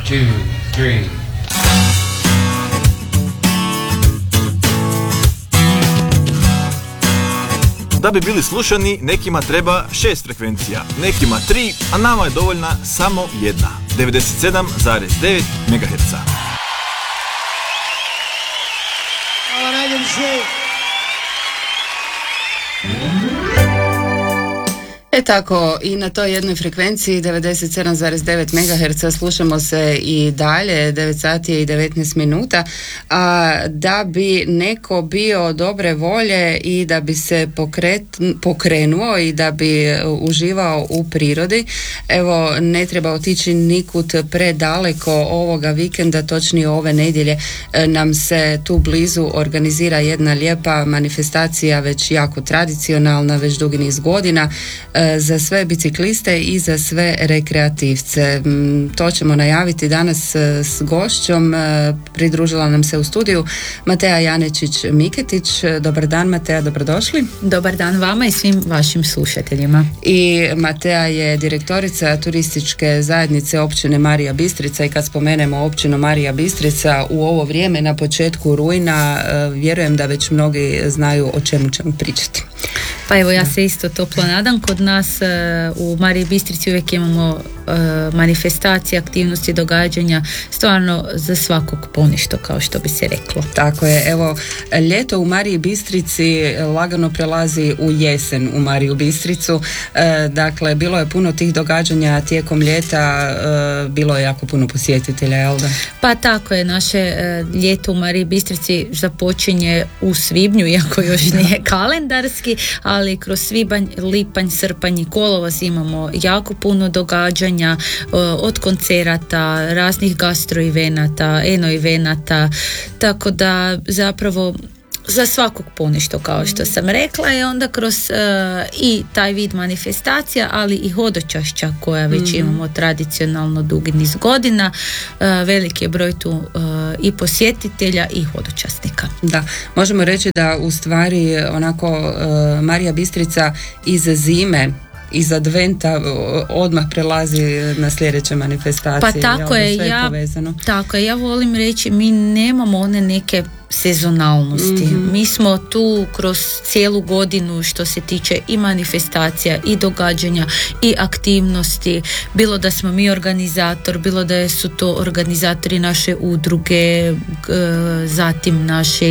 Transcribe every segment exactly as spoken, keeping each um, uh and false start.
two, three. Da bi bili slušani, nekima treba šest frekvencija, nekima tri, a nama je dovoljna samo jedna, devedeset sedam zarez devet megaherca. Hvala najljepše. E tako, i na toj jednoj frekvenciji devedeset sedam zarez devet megaherca slušamo se i dalje, devet sati i devetnaest minuta, a da bi neko bio dobre volje i da bi se pokret, pokrenuo i da bi uživao u prirodi, evo, ne treba otići nikud predaleko ovoga vikenda, točnije ove nedjelje nam se tu blizu organizira jedna lijepa manifestacija, već jako tradicionalna, već dugi niz godina, za sve bicikliste i za sve rekreativce. To ćemo najaviti danas s gošćom. Pridružila nam se u studiju Matea Janečić-Miketić. Dobar dan, Matea, dobrodošli. Dobar dan vama i svim vašim slušateljima. I Matea je direktorica turističke zajednice općine Marija Bistrica i kad spomenemo općinu Marija Bistrica u ovo vrijeme na početku rujna, vjerujem da već mnogi znaju o čemu ćemo pričati. Pa evo, ja se isto toplo nadam. Kod nas u Mariji Bistrici uvijek imamo manifestacije, aktivnosti, događanja, stvarno za svakog ponešto, kao što bi se reklo. Tako je, evo, ljeto u Mariji Bistrici lagano prelazi u jesen u Mariju Bistricu, e, dakle, bilo je puno tih događanja tijekom ljeta, e, bilo je jako puno posjetitelja, jel da? Pa tako je, naše e, ljeto u Mariji Bistrici započinje u svibnju, iako još nije kalendarski, ali kroz svibanj, lipanj, srpanj i kolovoz imamo jako puno događanja, od koncerata, raznih gastro evenata, eno evenata, tako da zapravo za svakog ponešto, kao što sam rekla, i onda kroz uh, i taj vid manifestacija, ali i hodočašća koja već mm-hmm. imamo tradicionalno dugi niz godina, uh, veliki je broj tu uh, i posjetitelja i hodočasnika. Da, možemo reći da u stvari onako uh, Marija Bistrica iz zime, iz adventa odmah prelazi na sljedeće manifestacije. Pa tako je, je ja, povezano. tako je, ja volim reći, mi nemamo one neke sezonalnosti. Mm-hmm. Mi smo tu kroz cijelu godinu što se tiče i manifestacija i događanja i aktivnosti, bilo da smo mi organizator, bilo da su to organizatori naše udruge, zatim naši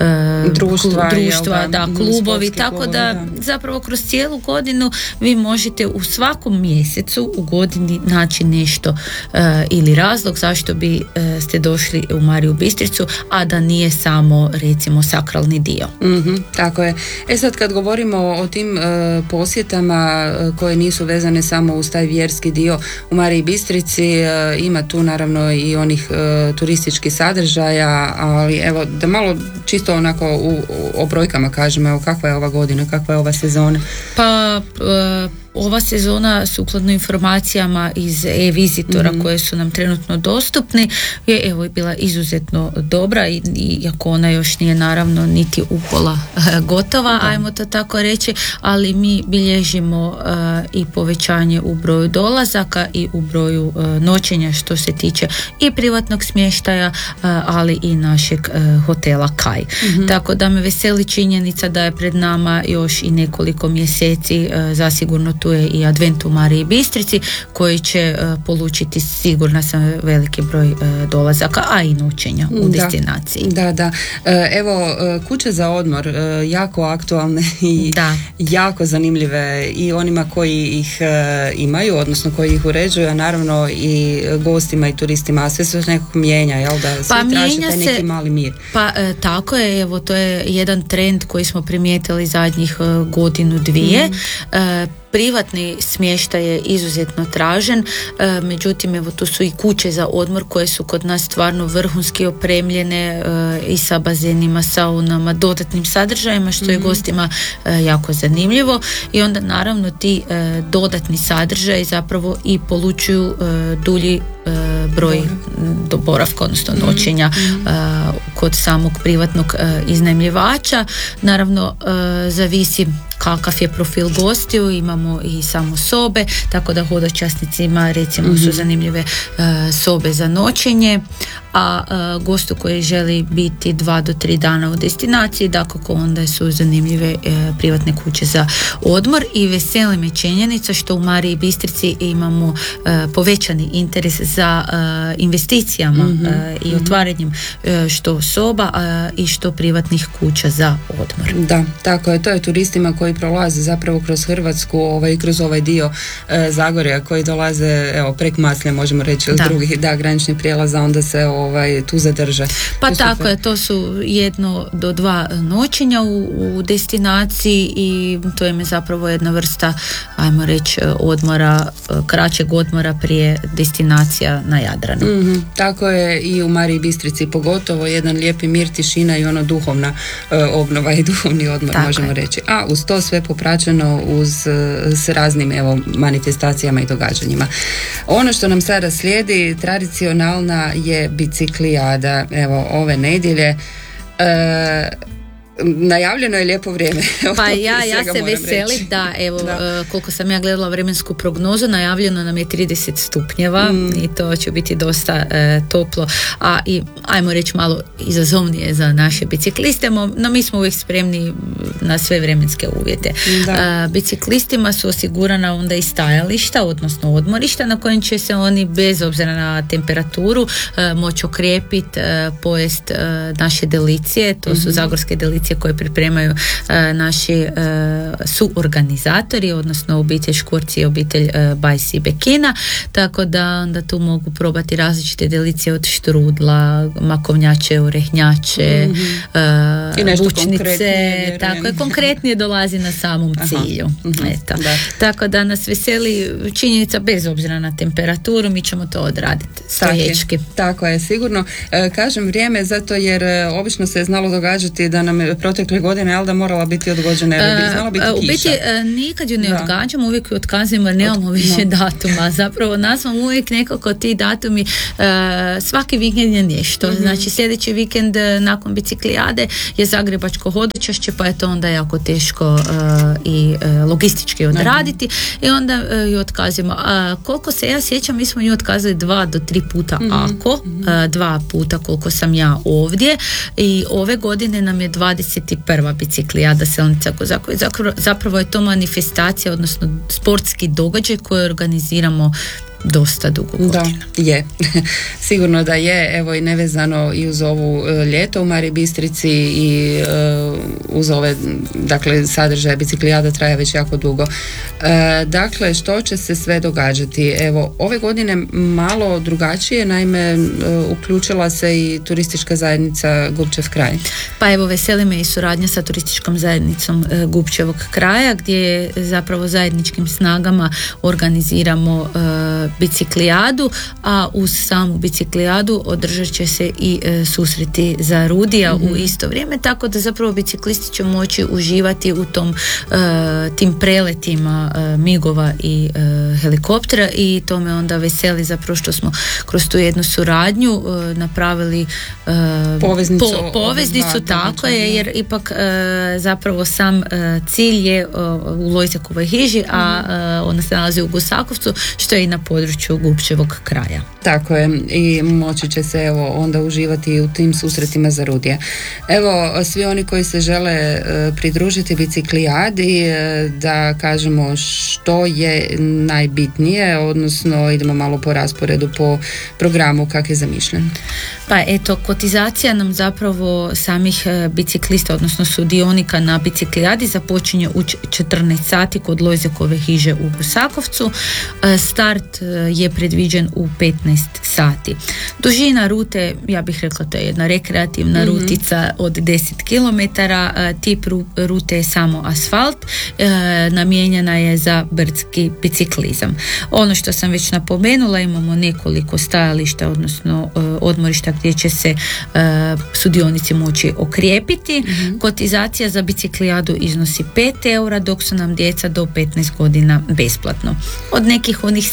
društva, društva da, klubovi, tako klubovi, da, da zapravo kroz cijelu godinu vi možete u svakom mjesecu u godini naći nešto uh, ili razlog zašto bi uh, ste došli u Mariju Bistricu, a da nije samo, recimo, sakralni dio. Mm-hmm, tako je. E sad, kad govorimo o tim uh, posjetama uh, koje nisu vezane samo uz taj vjerski dio u Mariji Bistrici, uh, ima tu naravno i onih uh, turističkih sadržaja, ali evo, da malo čisto onako u, u, o brojkama kažemo, evo, kakva je ova godina, kakva je ova sezona? Pa uh, ova sezona, sukladno informacijama iz e-vizitora mm-hmm. koje su nam trenutno dostupni, je evo bila izuzetno dobra, i, iako ona još nije naravno niti upola gotova, da. Ajmo to tako reći, ali mi bilježimo uh, i povećanje u broju dolazaka i u broju uh, noćenja što se tiče i privatnog smještaja, uh, ali i našeg uh, hotela Kaj. Mm-hmm. Tako da me veseli činjenica da je pred nama još i nekoliko mjeseci, uh, zasigurno tu je i advent u Mariji Bistrici koji će uh, polučiti, sigurna sam, veliki broj uh, dolazaka, a i noćenja u da, destinaciji. Da, da. E, evo, kuće za odmor, e, jako aktualne i da. jako zanimljive i onima koji ih e, imaju, odnosno koji ih uređuju, a naravno i gostima i turistima, a sve se nekako mijenja, jel da? Svi pa traže taj se, neki mali mir. Pa e, tako je, evo, to je jedan trend koji smo primijetili zadnjih e, godinu, dvije. Mm. E, Privatni smještaj je izuzetno tražen, e, međutim evo tu su i kuće za odmor koje su kod nas stvarno vrhunski opremljene e, i sa bazenima, saunama, dodatnim sadržajima što je gostima e, jako zanimljivo, i onda naravno ti e, dodatni sadržaji zapravo i polučuju e, dulji e, broj do boravka, odnosno noćenja mm-hmm. e, kod samog privatnog e, iznajmljivača. Naravno e, zavisi kakav je profil gostiju, imamo i samo sobe, tako da hodočasnicima recimo mm-hmm. su zanimljive uh, sobe za noćenje, a uh, gostu koji želi biti dva do tri dana u destinaciji, dakako onda su zanimljive uh, privatne kuće za odmor. I veseli me činjenica što u Mariji Bistrici imamo uh, povećani interes za uh, investicijama mm-hmm. uh, i otvaranjem uh, što soba uh, i što privatnih kuća za odmor. Da, tako je, to je turistima koji prolaze zapravo kroz Hrvatsku, ovaj, kroz ovaj dio uh, Zagorja koji dolaze, evo, prek Maslja možemo reći, od drugih, da, graničnih prijelaza, onda se ovaj, tu zadrže. Pa tako je, to su jedno do dva noćenja u, u destinaciji i to im je zapravo jedna vrsta, ajmo reći, odmora, kraćeg odmora prije destinacija na Jadranu. Mm-hmm, tako je i u Mariji Bistrici pogotovo jedan lijepi mir, tišina i ono duhovna uh, obnova i duhovni odmor, tako možemo je. reći. A uz to sve popraćeno uz uh, s raznim evo manifestacijama i događanjima. Ono što nam sada slijedi, tradicionalna je biciklijada, evo ove nedjelje. Uh, Najavljeno je lijepo vrijeme. Pa ja, ja se veselim da, evo, da. Uh, koliko sam ja gledala vremensku prognozu, najavljeno nam je trideset stupnjeva mm. i to će biti dosta uh, toplo, a i ajmo reći malo izazovnije za naše bicikliste, no mi smo uvijek spremni na sve vremenske uvjete. Uh, biciklistima su osigurana onda i stajališta, odnosno odmorišta na kojim će se oni bez obzira na temperaturu uh, moći okrijepiti, uh, pojest uh, naše delicije, to su mm-hmm. zagorske delicije koje pripremaju uh, naši uh, suorganizatori, odnosno obitelj Škurci i obitelj uh, Bajs i Bekina, tako da onda tu mogu probati različite delicije od štrudla, makovnjače, orehnjače, mm-hmm. uh, bučnice, tako je, konkretnije dolazi na samom cilju. Mm-hmm. Eto. Da. Tako da nas veseli činjenica bez obzira na temperaturu, mi ćemo to odraditi stoječki. Tako, tako je, sigurno. E, kažem vrijeme zato jer e, obično se je znalo događati da nam protekle godine Alda morala biti odgođena, jer bi znala biti kiša. U biti nikad ju ne da. odgađamo, uvijek ju otkazujemo jer nemamo više no. datuma. Zapravo nas vam uvijek nekako ti datumi uh, svaki vikend je nešto. Mm-hmm. Znači sljedeći vikend nakon biciklijade je zagrebačko hodočašće, pa je to onda jako teško uh, i uh, logistički odraditi mm-hmm. i onda uh, ju otkazujemo. Uh, koliko se ja sjećam, mi smo ju otkazali dva do tri puta mm-hmm. ako, uh, dva puta koliko sam ja ovdje i ove godine nam je dvadeset prva biciklijada Selnica Kozakov. Zapravo je to manifestacija, odnosno sportski događaj koji organiziramo dosta dugo godina. Da, je. Sigurno da je, evo i nevezano i uz ovu uh, ljeto u Mariji Bistrici i uh, uz ove, dakle, sadržaje biciklijada traje već jako dugo. Uh, dakle, što će se sve događati? Evo, ove godine malo drugačije, naime, uh, uključila se i turistička zajednica Gubčev kraj. Pa evo, veseli me i suradnja sa turističkom zajednicom uh, Gubčevog kraja, gdje zapravo zajedničkim snagama organiziramo uh, biciklijadu, a uz samu biciklijadu održat će se i e, susreti za Rudija mm-hmm. u isto vrijeme, tako da zapravo biciklisti će moći uživati u tom e, tim preletima e, migova i e, helikoptera i to me onda veseli zapravo što smo kroz tu jednu suradnju e, napravili e, poveznicu, po, poveznicu tako je, jer ipak e, zapravo sam e, cilj je e, u Lojzekovoj hiži, a e, ona se nalazi u Gusakovcu, što je i na području Gubčevog kraja. Tako je, i moći će se evo onda uživati u tim susretima za Rudija. Evo, svi oni koji se žele e, pridružiti biciklijadi, e, da kažemo što je najbitnije, odnosno idemo malo po rasporedu, po programu kak je zamišljen. Pa eto, kotizacija nam zapravo samih e, biciklista, odnosno sudionika na biciklijadi započinje u četrnaest sati kod Lojzekove hiže u Gusakovcu. E, start je predviđen u petnaest sati. Dužina rute, ja bih rekla, to je jedna rekreativna mm-hmm. rutica od deset kilometara. Tip rute je samo asfalt, e, namijenjena je za brdski biciklizam. Ono što sam već napomenula, imamo nekoliko stajališta, odnosno e, odmorišta gdje će se e, sudionici moći okrijepiti. Mm-hmm. Kotizacija za biciklijadu iznosi pet eura, dok su nam djeca do petnaest godina besplatno. Od nekih onih servisnih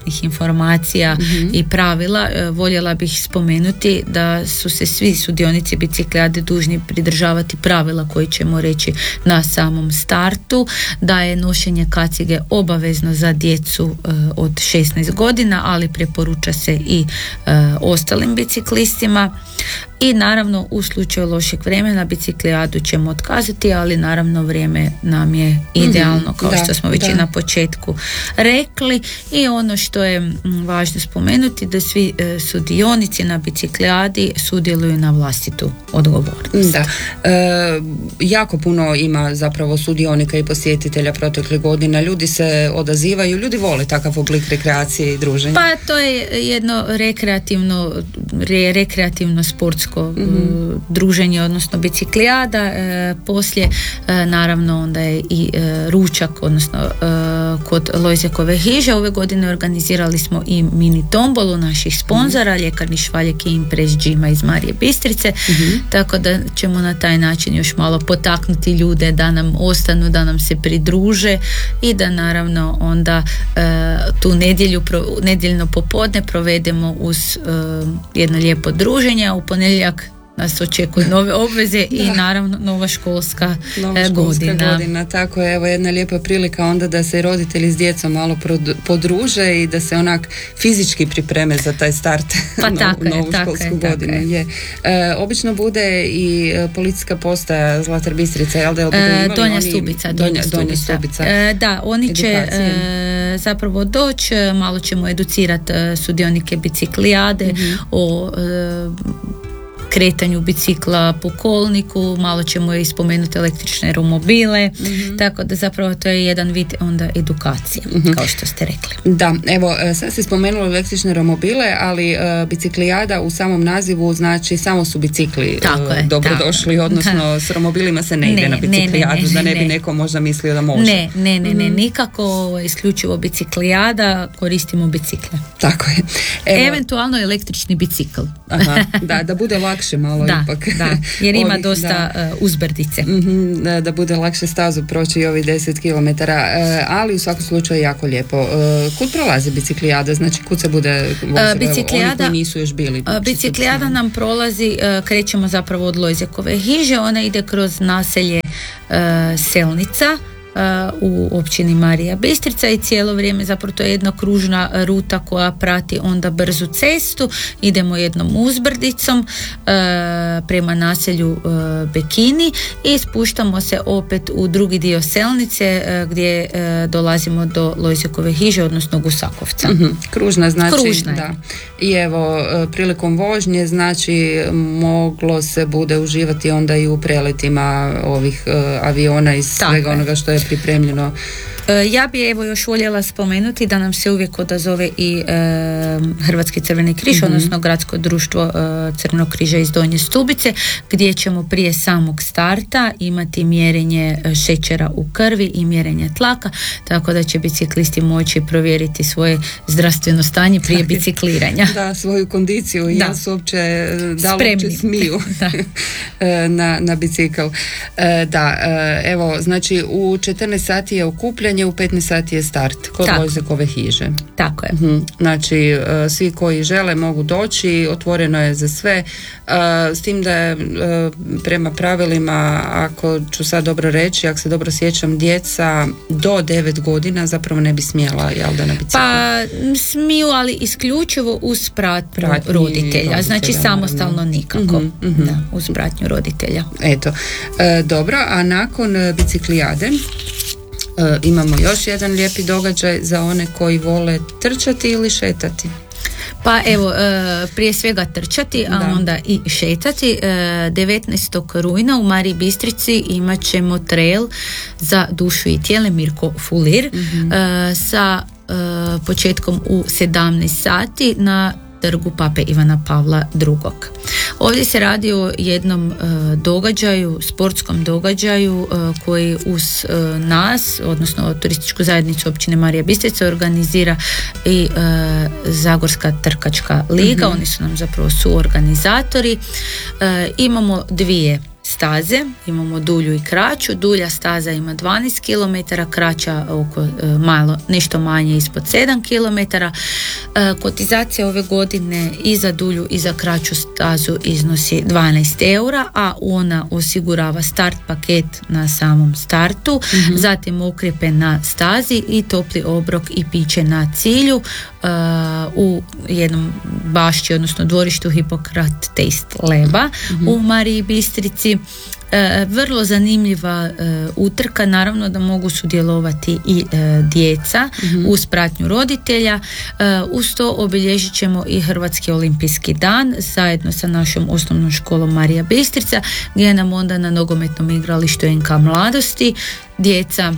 dodatnih informacija mm-hmm. i pravila. Voljela bih spomenuti da su se svi sudionici biciklijade dužni pridržavati pravila koji ćemo reći na samom startu, da je nošenje kacige obavezno za djecu od šesnaest godina, ali preporuča se i ostalim biciklistima. I naravno u slučaju lošeg vremena biciklijadu ćemo otkazati, ali naravno vrijeme nam je idealno, kao da, što smo već da. i na početku rekli. I ono što je m, važno spomenuti, da svi e, sudionici na biciklijadi sudjeluju na vlastitu odgovornost. Da. E, jako puno ima zapravo sudionika i posjetitelja proteklih godina. Ljudi se odazivaju, ljudi vole takav oblik rekreacije i druženja. Pa to je jedno rekreativno re, rekreativno sportsko Mm-hmm. druženje, odnosno biciklijada. E, poslije e, naravno onda je i e, ručak, odnosno e, kod Lojzekove hiže. Ove godine organizirali smo i mini tombolu naših sponzora, mm-hmm. ljekarni Švaljek i Impress Gyma iz Marije Bistrice, mm-hmm. tako da ćemo na taj način još malo potaknuti ljude da nam ostanu, da nam se pridruže i da naravno onda e, tu nedjelju, nedjeljno popodne provedemo uz e, jedno lijepo druženje, a u ponedjeljak nas očekuju nove obveze da. i naravno nova školska, nova školska godina. godina. Tako je, evo jedna lijepa prilika onda da se roditelji s djecom malo podruže i da se onak fizički pripreme za taj start pa novu, tako novu je, tako školsku je, godinu. tako je. E, obično bude i policijska postaja Zlatar Bistrica, jel da je e, Donja oni, Stubica. Donja, Donja, Donja Stubica. E, da, oni će e, zapravo doći, malo ćemo educirati sudionike biciklijade mm-hmm. o e, kretanju bicikla po kolniku, malo ćemo i spomenuti električne romobile, mm-hmm. tako da zapravo to je jedan vid onda edukacije, mm-hmm. kao što ste rekli. Da, evo, sad ste spomenuli električne romobile, ali uh, biciklijada u samom nazivu znači samo su bicikli uh, dobrodošli, odnosno da. s romobilima se ne ide ne, na biciklijadu, ne, ne, ne, da ne bi ne. neko možda mislio da može. Ne, ne, ne, mm-hmm. ne, nikako, isključivo biciklijada, koristimo bicikle. Tako je. Evo, eventualno električni bicikl. Aha, da, da bude lakše malo da, ipak. Da, jer ima ovih, dosta da. uh, uzbrdice. Mm-hmm, da, da bude lakše stazu proći i ovih deset kilometara, uh, ali u svakom slučaju jako lijepo. Uh, kud prolazi biciklijada? Znači kud se bude vozilo? Uh, biciklijada, oni koji nisu još bili. Uh, biciklijada nam prolazi, uh, krećemo zapravo od Lojzekove hiže, ona ide kroz naselje uh, Selnica, u općini Marija Bistrica i cijelo vrijeme zapravo to je jedna kružna ruta koja prati onda brzu cestu, idemo jednom uzbrdicom e, prema naselju e, Bekini i spuštamo se opet u drugi dio Selnice e, gdje e, dolazimo do Lojzekove hiže, odnosno Gusakovca. Mm-hmm. Kružna znači kružna da. I evo prilikom vožnje znači moglo se bude uživati onda i u preletima ovih uh, aviona i svega onoga što je pripremljeno. Ja bi evo još voljela spomenuti da nam se uvijek odazove i e, Hrvatski crveni križ, mm-hmm. odnosno Gradsko društvo e, Crvenog križa iz Donje Stubice, gdje ćemo prije samog starta imati mjerenje šećera u krvi i mjerenje tlaka, tako da će biciklisti moći provjeriti svoje zdravstveno stanje prije bicikliranja. Da, svoju kondiciju i da su uopće, da li uopće smiju na, na bicikl. E, da, e, evo, znači u četrnaest sati je okupljanje, u petnaest sati je start kod Lojzekove hiže. Tako je. Uh-huh. Znači, uh, svi koji žele mogu doći, otvoreno je za sve, uh, s tim da je uh, prema pravilima, ako ću sad dobro reći, ako se dobro sjećam, djeca do devet godina zapravo ne bi smjela, jel da, na biciklu? Pa smiju, ali isključivo uz pratnju roditelja, roditelja, znači samostalno nikako. Uh-huh, uh-huh. Da, uz pratnju roditelja. Eto, uh, dobro, a nakon biciklijade Uh, imamo još jedan lijepi događaj za one koji vole trčati ili šetati. Pa evo, prije svega trčati, a da. onda i šetati. devetnaestog rujna u Mariji Bistrici imat ćemo trail za dušu i tijelo Mirko Fulir, mm-hmm. sa početkom u sedamnaest sati na trgu Pape Ivana Pavla drugog. Ovdje se radi o jednom uh, događaju, sportskom događaju uh, koji uz uh, nas, odnosno turističku zajednicu općine Marija Bistrica organizira i uh, Zagorska trkačka liga. Mm-hmm. Oni su nam zapravo suorganizatori. Uh, imamo dvije staze, imamo dulju i kraću. Dulja staza ima dvanaest kilometara, kraća oko e, malo, nešto manje ispod sedam kilometara. E, kotizacija ove godine i za dulju i za kraću stazu iznosi dvanaest eura, a ona osigurava start paket na samom startu, mm-hmm. zatim okrepe na stazi i topli obrok i piće na cilju uh, u jednom bašći, odnosno dvorištu Hipokrat Taste Laba mm-hmm. u Mariji Bistrici. E, vrlo zanimljiva e, utrka, naravno da mogu sudjelovati i e, djeca mm-hmm. uz pratnju roditelja. E, uz to obilježit ćemo i Hrvatski olimpijski dan zajedno sa našom osnovnom školom Marija Bistrica, gdje nam onda na nogometnom igralištu N K Mladosti djeca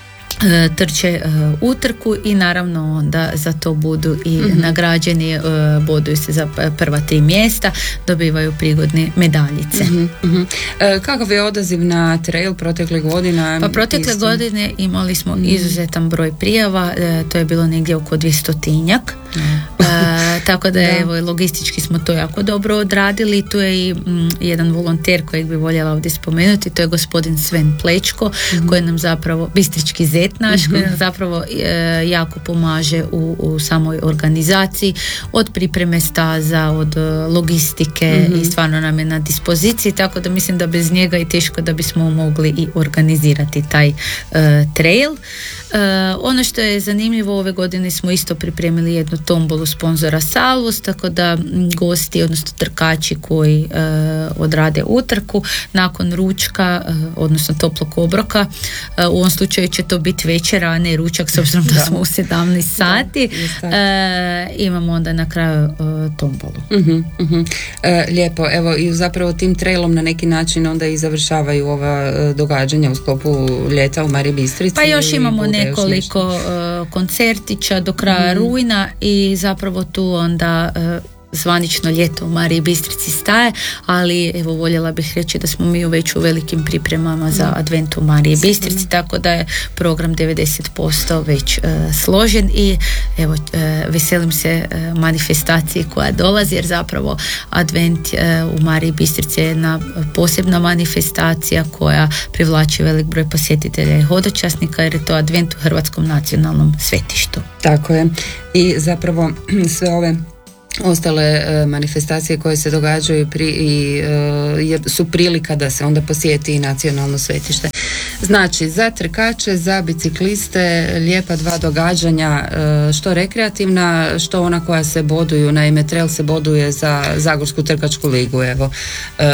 E, trče e, utrku i naravno onda za to budu i mm-hmm. nagrađeni, e, boduju se za prva tri mjesta, dobivaju prigodne medaljice. Mm-hmm. E, kakav je odaziv na trail protekle godine? Pa protekle Isti. godine imali smo mm-hmm. izuzetan broj prijava, e, to je bilo negdje oko dvjestotinjak. Mm. E, tako da, da. Evo, logistički smo to jako dobro odradili. Tu je i m, jedan volonter kojeg bi voljela ovdje spomenuti, to je gospodin Sven Plečko, mm-hmm. koji nam zapravo, bistrički zet naš, mm-hmm. koji nam zapravo e, jako pomaže u, u samoj organizaciji, od pripreme staza, od logistike mm-hmm. i stvarno nam je na dispoziciji, tako da mislim da bez njega je teško da bismo mogli i organizirati taj e, trail. E, ono što je zanimljivo, ove godine smo isto pripremili jednu tombolu sponzora Salvus, tako da gosti, odnosno trkači koji e, odrade utrku nakon ručka, e, odnosno toplog obroka, e, u ovom slučaju će to biti večera, a ne ručak, s obzirom da, da smo u sedamnaest sati, da, e, imamo onda na kraju e, tombolu. Uh-huh, uh-huh. E, lijepo, evo i zapravo tim trailom na neki način onda i završavaju ova e, događanja u sklopu ljeta u Mariji Bistrici. Pa još imamo nekoliko još uh, koncertića do kraja mm. rujna i zapravo tu onda uh, zvanično ljeto u Mariji Bistrici staje, ali evo voljela bih reći da smo mi već u velikim pripremama za advent u Mariji Bistrici, tako da je program devedeset posto već uh, složen i evo uh, veselim se uh, manifestaciji koja dolazi, jer zapravo advent uh, u Mariji Bistrici je jedna posebna manifestacija koja privlači velik broj posjetitelja i hodočasnika, jer je to advent u Hrvatskom nacionalnom svetištu. Tako je, i zapravo sve ove ostale e, manifestacije koje se događaju pri, i, e, su prilika da se onda posjeti i nacionalno svetište. Znači, za trkače, za bicikliste lijepa dva događanja, e, što rekreativna, što ona koja se boduju. Naime, trail se boduje za Zagorsku trkačku ligu, evo. E,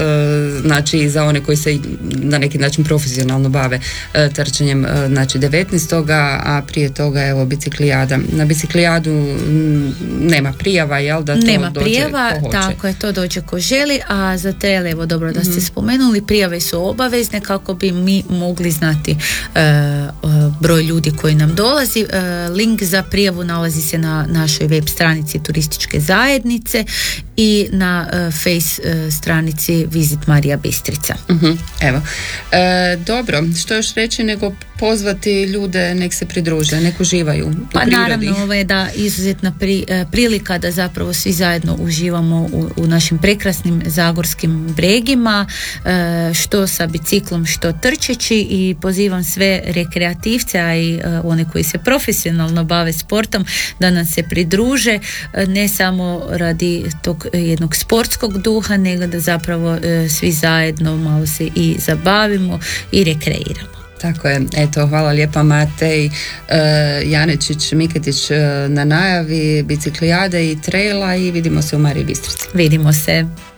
znači, i za one koji se na neki način profesionalno bave e, trčanjem, e, znači devetnaestoga a prije toga, evo, biciklijada. Na biciklijadu m, nema prijava, jel, da to nema dođe prijava, ko hoće. tako je, to dođe ko želi, a za trail, evo, dobro da ste mm-hmm. spomenuli, prijave su obavezne kako bi mi mogli znati uh, uh, broj ljudi koji nam dolazi. Uh, link za prijavu nalazi se na našoj web stranici turističke zajednice i na uh, face uh, stranici Visit Marija Bistrica. Uh-huh. Evo, e, dobro, što još reći nego pozvati ljude nek se pridruže, nek uživaju u pa prirodi. Naravno, ovo je da izuzetna pri, prilika da zapravo svi zajedno uživamo u, u našim prekrasnim zagorskim bregima, e, što sa biciklom, što trčeći, i pozivam sve rekreativce, a i e, one koji se profesionalno bave sportom da nam se pridruže, e, ne samo radi tog jednog sportskog duha, nego da zapravo e, svi zajedno malo se i zabavimo i rekreiramo. Tako je, eto, hvala lijepa Matej uh, Janečić Miketić uh, na najavi biciklijade i traila, i vidimo se u Mariji Bistrici. Vidimo se.